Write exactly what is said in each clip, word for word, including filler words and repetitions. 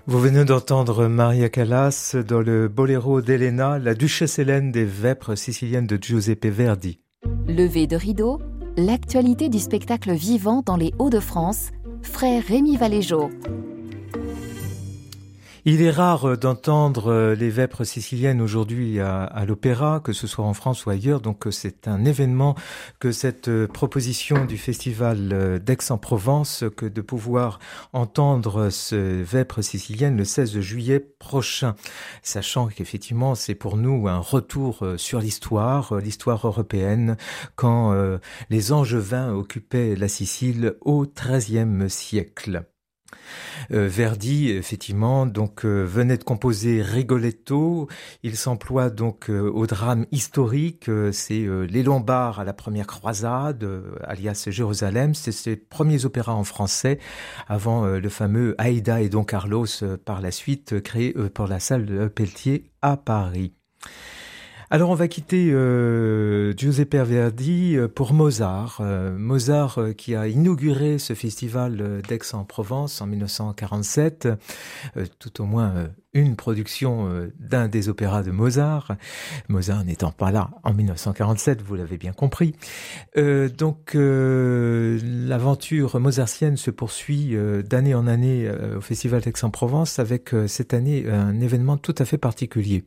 Vous venez d'entendre Maria Callas dans le boléro d'Elena, la duchesse Hélène des Vêpres siciliennes de Giuseppe Verdi. Levé de rideau, l'actualité du spectacle vivant dans les Hauts-de-France, frère Rémi Valéjo. Il est rare d'entendre les Vêpres siciliennes aujourd'hui à, à l'opéra, que ce soit en France ou ailleurs, donc c'est un événement que cette proposition du festival d'Aix-en-Provence, que de pouvoir entendre ce Vêpres siciliennes le seize juillet prochain, sachant qu'effectivement c'est pour nous un retour sur l'histoire, l'histoire européenne, quand euh, les Angevins occupaient la Sicile au treizième siècle. Euh, Verdi, effectivement, donc euh, venait de composer Rigoletto. Il s'emploie donc euh, au drame historique. Euh, c'est euh, les Lombards à la première croisade, euh, alias Jérusalem. C'est ses premiers opéras en français, avant euh, le fameux Aïda et Don Carlos euh, par la suite euh, créé euh, pour la salle de Pelletier à Paris. Alors on va quitter euh, Giuseppe Verdi pour Mozart. Euh, Mozart euh, qui a inauguré ce festival d'Aix-en-Provence en dix-neuf cent quarante-sept, euh, tout au moins euh, une production euh, d'un des opéras de Mozart. Mozart n'étant pas là en dix-neuf cent quarante-sept, vous l'avez bien compris. Euh, donc euh, l'aventure mozartienne se poursuit euh, d'année en année euh, au festival d'Aix-en-Provence avec euh, cette année un événement tout à fait particulier.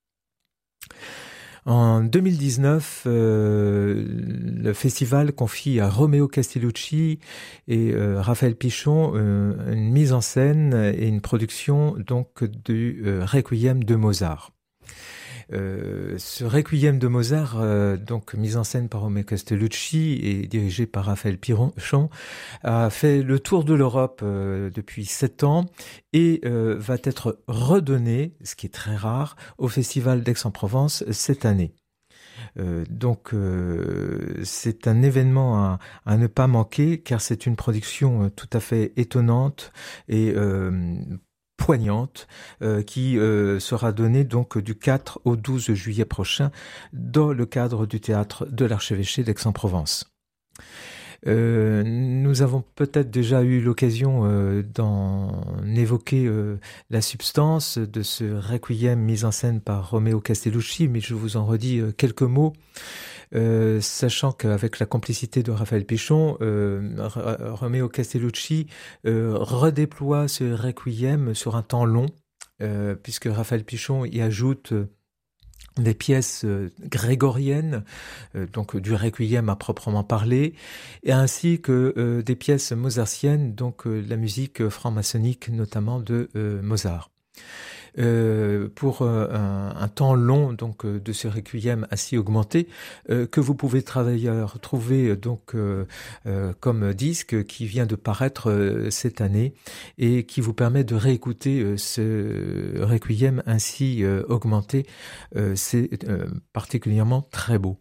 En deux mille dix-neuf, euh, le festival confie à Romeo Castellucci et euh, Raphaël Pichon euh, une mise en scène et une production donc du euh, Requiem de Mozart. Euh, ce Requiem de Mozart, euh, donc mise en scène par Romeo Castellucci et dirigé par Raphaël Pichon, a fait le tour de l'Europe euh, depuis sept ans et euh, va être redonné, ce qui est très rare, au Festival d'Aix-en-Provence cette année. Euh, donc euh, c'est un événement à, à ne pas manquer car c'est une production tout à fait étonnante et euh, poignante euh, qui euh, sera donnée donc du quatre au douze juillet prochain dans le cadre du théâtre de l'Archevêché d'Aix-en-Provence. Euh, nous avons peut-être déjà eu l'occasion euh, d'en évoquer euh, la substance de ce requiem mis en scène par Romeo Castellucci, mais je vous en redis euh, quelques mots, euh, sachant qu'avec la complicité de Raphaël Pichon, euh, R- Romeo Castellucci euh, redéploie ce requiem sur un temps long, euh, puisque Raphaël Pichon y ajoute euh, des pièces euh, grégoriennes, euh, donc du requiem à proprement parler, et ainsi que euh, des pièces mozartiennes, donc euh, la musique franc-maçonnique notamment de euh, Mozart. Euh, pour euh, un, un temps long donc euh, de ce requiem ainsi augmenté euh, que vous pouvez d'ailleurs trouver euh, donc euh, euh, comme disque qui vient de paraître euh, cette année et qui vous permet de réécouter euh, ce requiem ainsi euh, augmenté. Euh, c'est euh, particulièrement très beau.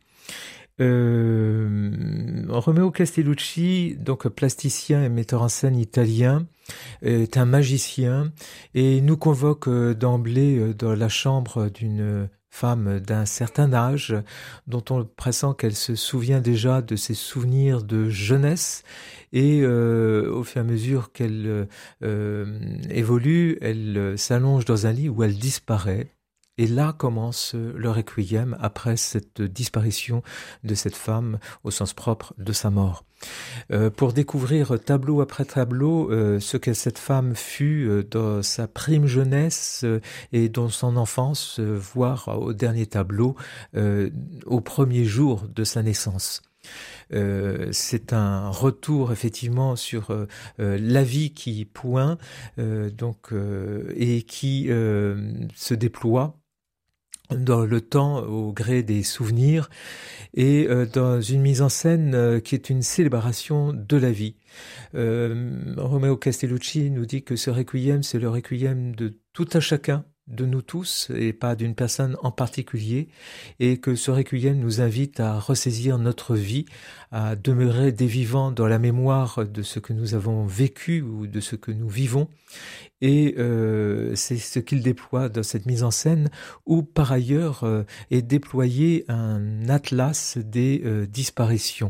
Euh, Romeo Castellucci, donc plasticien et metteur en scène italien, est un magicien et nous convoque d'emblée dans la chambre d'une femme d'un certain âge dont on pressent qu'elle se souvient déjà de ses souvenirs de jeunesse et euh, au fur et à mesure qu'elle euh, évolue, elle s'allonge dans un lit où elle disparaît. Et là commence le requiem après cette disparition de cette femme au sens propre de sa mort. Euh, pour découvrir tableau après tableau euh, ce que cette femme fut euh, dans sa prime jeunesse euh, et dans son enfance, euh, voire au dernier tableau, euh, au premier jour de sa naissance. Euh, c'est un retour effectivement sur euh, euh, la vie qui pointe euh, donc euh, et qui euh, se déploie dans le temps au gré des souvenirs et euh, dans une mise en scène euh, qui est une célébration de la vie. Euh, Romeo Castellucci nous dit que ce requiem, c'est le requiem de tout un chacun, de nous tous et pas d'une personne en particulier, et que ce requiem nous invite à ressaisir notre vie, à demeurer des vivants dans la mémoire de ce que nous avons vécu ou de ce que nous vivons, et euh, c'est ce qu'il déploie dans cette mise en scène où par ailleurs euh, est déployé un atlas des euh, disparitions.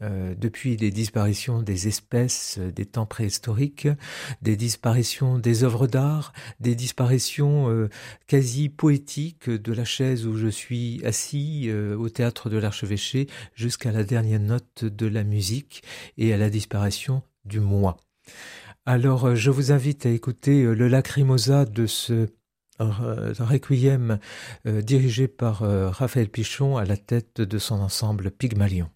Euh, depuis les disparitions des espèces euh, des temps préhistoriques, des disparitions des œuvres d'art, des disparitions euh, quasi poétiques de la chaise où je suis assis euh, au théâtre de l'Archevêché jusqu'à la dernière note de la musique et à la disparition du moi. Alors euh, je vous invite à écouter euh, le Lacrimosa de ce euh, requiem euh, dirigé par euh, Raphaël Pichon à la tête de son ensemble Pygmalion.